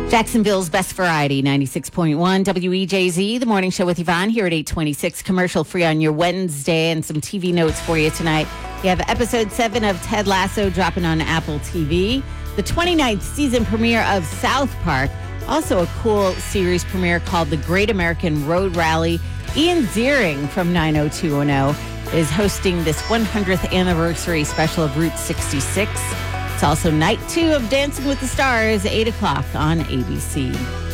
Jacksonville's Best Variety, 96.1 WEJZ, the morning show with Yvonne here at 8:26, commercial free on your Wednesday, and some TV notes for you tonight. You have episode 7 of Ted Lasso dropping on Apple TV, the 29th season premiere of South Park, also a cool series premiere called The Great American Road Rally. Ian Ziering from 90210 is hosting this 100th anniversary special of Route 66. It's also night 2 of Dancing with the Stars, 8 o'clock on ABC.